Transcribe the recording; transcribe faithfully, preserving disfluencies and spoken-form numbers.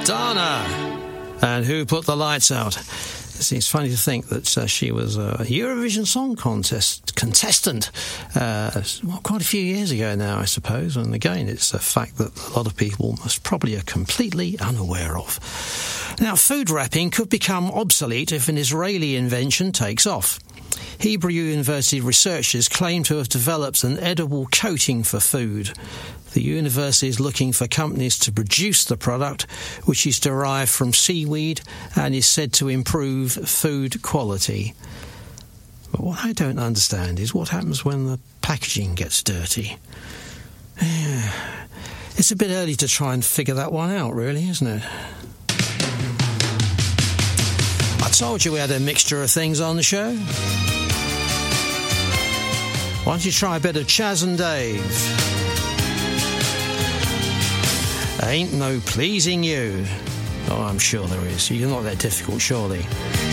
Dana. And Who Put the Lights Out? It's funny to think that uh, she was a Eurovision Song Contest contestant uh, well, quite a few years ago now, I suppose. And again, it's a fact that a lot of people must probably are completely unaware of. Now, food wrapping could become obsolete if an Israeli invention takes off. Hebrew University researchers claim to have developed an edible coating for food. The university is looking for companies to produce the product, which is derived from seaweed and is said to improve food quality. But what I don't understand is what happens when the packaging gets dirty. It's a bit early to try and figure that one out, really, isn't it? I told you we had a mixture of things on the show. Why don't you try a bit of Chaz and Dave? Ain't no pleasing you. Oh, I'm sure there is. You're not that difficult, surely.